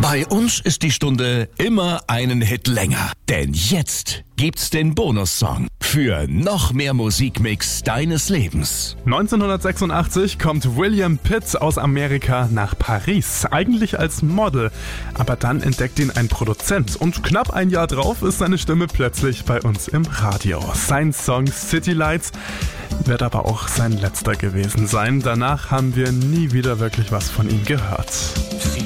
Bei uns ist die Stunde immer einen Hit länger. Denn jetzt gibt's den Bonussong für noch mehr Musikmix deines Lebens. 1986 kommt William Pitt aus Amerika nach Paris, eigentlich als Model. Aber dann entdeckt ihn ein Produzent und knapp ein Jahr drauf ist seine Stimme plötzlich bei uns im Radio. Sein Song City Lights wird aber auch sein letzter gewesen sein. Danach haben wir nie wieder wirklich was von ihm gehört.